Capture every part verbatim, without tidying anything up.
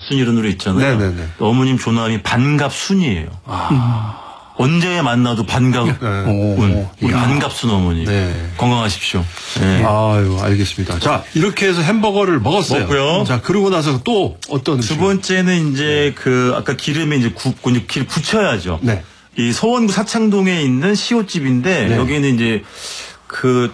순이라는 노래 있잖아요. 네네네. 어머님 조남이 반갑순이에요. 아. 언제 만나도 반가운 네. 우리 반갑순 어머니. 네. 건강하십시오. 네. 아유, 알겠습니다. 자, 이렇게 해서 햄버거를 먹었어요. 먹고요. 자, 그러고 나서 또 어떤 두 번째는 이제 네. 그 아까 기름에 이제 굽고 이제 길 붙여야죠. 네. 이 서원구 사창동에 있는 시옷집인데 네. 여기는 이제 그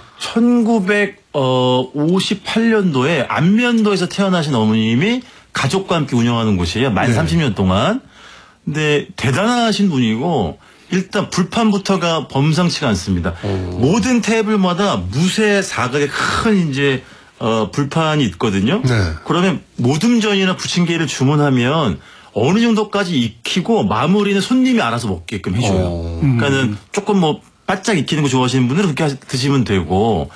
천구백오십팔 년도에 안면도에서 태어나신 어머님이 가족과 함께 운영하는 곳이에요. 만 네. 삼십 년 동안. 근데 대단하신 분이고 일단 불판부터가 범상치가 않습니다. 오. 모든 테이블마다 무쇠 사각의 큰 이제 어, 불판이 있거든요. 네. 그러면 모듬전이나 부침개를 주문하면 어느 정도까지 익히고 마무리는 손님이 알아서 먹게끔 해줘요. 오. 그러니까는 조금 뭐 바짝 익히는 거 좋아하시는 분들은 그렇게 드시면 되고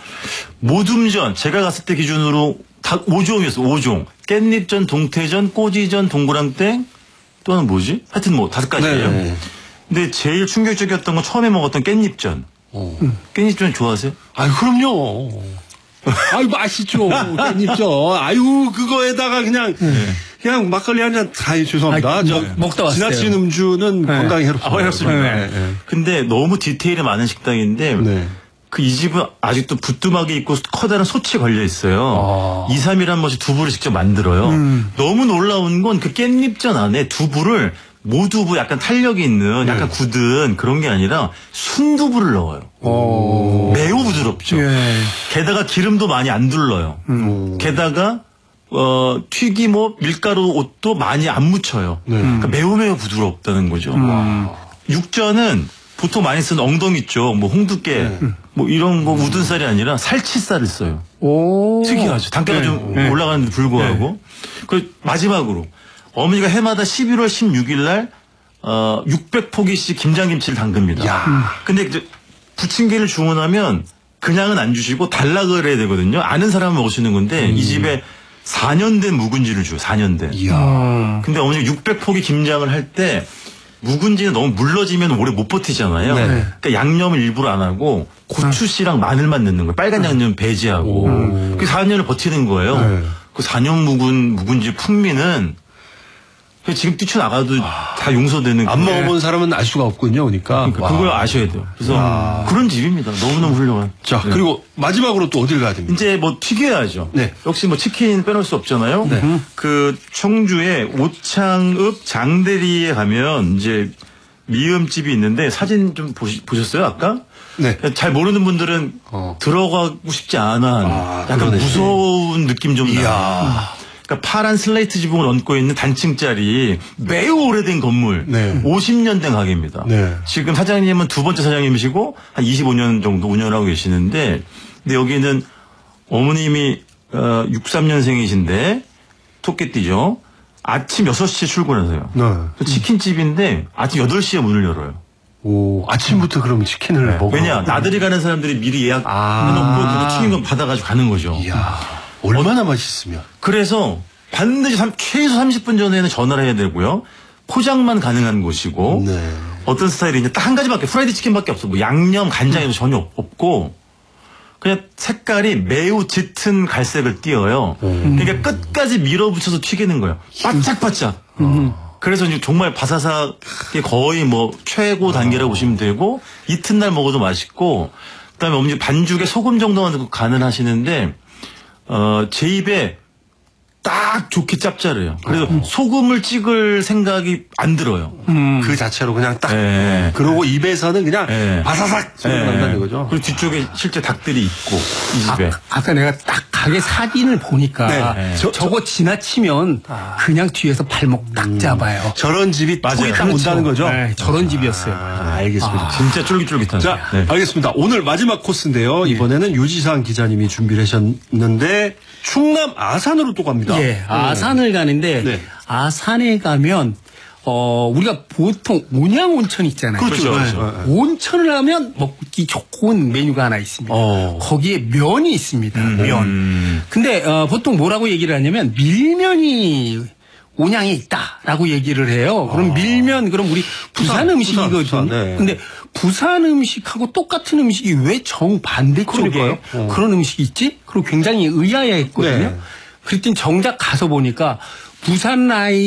모듬전 제가 갔을 때 기준으로 다 오 종이었어요. 오 종. 깻잎전, 동태전, 꼬지전, 동그랑땡 또 하나는 뭐지? 하여튼 뭐 다섯 가지예요. 네. 근데 제일 충격적이었던 건 처음에 먹었던 깻잎전. 어. 깻잎전 좋아하세요? 아유 그럼요. 아유 맛있죠. 깻잎전. 아유 그거에다가 그냥 네. 그냥 막걸리 한 잔 다 죄송합니다. 아, 저, 먹다 왔어요. 지나친 음주는 네. 건강에 해롭습니다. 아, 해롭습니다. 네. 네. 근데 너무 디테일이 많은 식당인데 네. 그 이 집은 아직도 부뚜막이 있고 커다란 솥이 걸려 있어요. 아. 이, 삼 일에 한 번씩 두부를 직접 만들어요. 음. 너무 놀라운 건 그 깻잎전 안에 두부를 모두부 약간 탄력이 있는 약간 네. 굳은 그런 게 아니라 순두부를 넣어요. 오. 매우 부드럽죠. 예. 게다가 기름도 많이 안 둘러요. 음. 게다가 어, 튀김 뭐 밀가루 옷도 많이 안 묻혀요. 네. 그러니까 매우 매우 부드럽다는 거죠. 음. 육전은 보통 많이 쓰는 엉덩이 쪽, 뭐 홍두깨, 네. 뭐 이런 거 묻은 쌀이 아니라 살치쌀을 써요. 오. 특이하죠. 단가가 네. 좀 네. 올라가는데 불구하고. 네. 그 마지막으로 어머니가 해마다 십일월 십육일 날 어, 육백 포기씩 김장김치를 담급니다. 야. 근데 이제 부침개를 주문하면 그냥은 안 주시고 달라 그래야 되거든요. 아는 사람은 먹으시는 건데 음. 이 집에 사 년 된 묵은지를 줘요. 사 년 된. 이야. 근데 어머니가 육백 포기 김장을 할 때 묵은지는 너무 물러지면 오래 못 버티잖아요. 네. 그러니까 양념을 일부러 안 하고 고추씨랑 마늘만 넣는 거예요. 빨간 양념 배지하고. 그 사 년을 버티는 거예요. 네. 그 사 년 묵은 묵은지 풍미는 지금 뛰쳐나가도 아, 다 용서되는. 안 먹어본 사람은 알 수가 없군요. 그러니까. 그러니까 그걸 아셔야 돼요. 그래서 와. 그런 집입니다. 너무너무 훌륭한. 자, 네. 그리고 마지막으로 또 어딜 가야 됩니까? 이제 뭐 튀겨야죠. 네. 역시 뭐 치킨 빼놓을 수 없잖아요. 네. 그 청주의 오창읍 장대리에 가면 이제 미음집이 있는데 사진 좀 보시, 보셨어요 아까? 네. 잘 모르는 분들은 어. 들어가고 싶지 않아. 아, 약간 그러네. 무서운 느낌 좀 나. 그러니까 파란 슬레이트 지붕을 얹고 있는 단층짜리 매우 오래된 건물. 네. 오십 년 된 가게입니다. 네. 지금 사장님은 두 번째 사장님이시고 한 이십오 년 정도 운영하고 계시는데 근데 여기는 어머님이 어, 육십삼 년생이신데 토끼띠죠. 아침 여섯 시에 출근하세요. 네. 치킨집인데 아침 여덟 시에 문을 열어요. 오, 아침부터 그러면 치킨을 네. 먹어. 왜냐, 나들이 가는 사람들이 미리 예약해놓고 아~ 튀김 받아가지고 가는 거죠. 이야, 얼마나 어, 맛있으면. 그래서 반드시 삼, 최소 삼십 분 전에는 전화를 해야 되고요. 포장만 가능한 곳이고. 네. 어떤 스타일이냐, 딱 한 가지밖에, 프라이드 치킨밖에 없어. 뭐 양념, 간장에도 음. 전혀 없고. 그냥 색깔이 매우 짙은 갈색을 띄어요. 음. 그러니까 끝까지 밀어붙여서 튀기는 거예요. 바짝바짝. 음. 그래서 이제 정말 바사삭이 거의 뭐 최고 단계라고 어. 보시면 되고 이튿날 먹어도 맛있고 그다음에 어머니 반죽에 소금 정도만 넣고 간을 하시는데 어, 제 입에 딱 좋게 짭짤해요. 그래서 어. 소금을 찍을 생각이 안 들어요. 음. 그 자체로 그냥 딱. 네. 그러고 입에서는 그냥 네. 바사삭 소리가 네. 난다는 거죠. 그리고 뒤쪽에 실제 닭들이 있고 이 집에. 아, 아까 내가 딱 가게 사진을 보니까 네. 저, 저거 지나치면 아. 그냥 뒤에서 발목 딱 음. 잡아요. 저런 집이 맞아요. 딱 온다는 거죠. 네, 저런 아. 집이었어요. 아, 알겠습니다. 아. 진짜 쫄깃쫄깃한. 자, 네. 알겠습니다. 오늘 마지막 코스인데요. 네. 이번에는 유지상 기자님이 준비를 하셨는데 충남 아산으로 또 갑니다. 예, 아산을 가는데 네. 아산에 가면 어 우리가 보통 온양온천 있잖아요. 그렇죠. 그렇죠. 온천을 가면 먹기 좋은 메뉴가 하나 있습니다. 어. 거기에 면이 있습니다. 음. 면. 근데 어, 보통 뭐라고 얘기를 하냐면 밀면이 온양에 있다라고 얘기를 해요. 그럼 아. 밀면 그럼 우리 부산, 부산 음식이거든요. 부산, 부산, 네. 근데 부산 음식하고 똑같은 음식이 왜 정반대 쪽에 어. 그런 음식이 있지? 그리고 굉장히 의아해했거든요. 네. 그랬더니 정작 가서 보니까 부산 라인